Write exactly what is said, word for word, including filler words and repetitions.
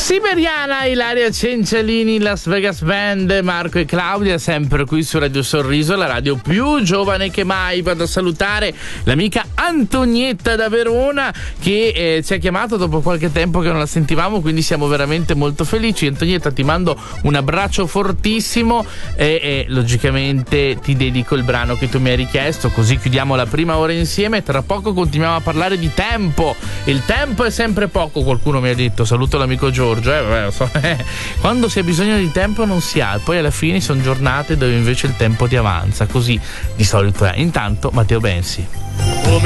Siberiana, Ilaria Cencialini, Las Vegas Band, Marco e Claudia, sempre qui su Radio Sorriso, la radio più giovane che mai. Vado a salutare l'amica Antonietta da Verona che eh, ci ha chiamato dopo qualche tempo che non la sentivamo, quindi siamo veramente molto felici. Antonietta, ti mando un abbraccio fortissimo e, e logicamente ti dedico il brano che tu mi hai richiesto, così chiudiamo la prima ora insieme. Tra poco continuiamo a parlare di tempo. Il tempo è sempre poco, qualcuno mi ha detto. Saluto l'amico Giorgio, eh, vabbè, so, eh. Quando si ha bisogno di tempo non si ha, poi alla fine sono giornate dove invece il tempo ti avanza, così di solito è. Intanto Matteo Bensi.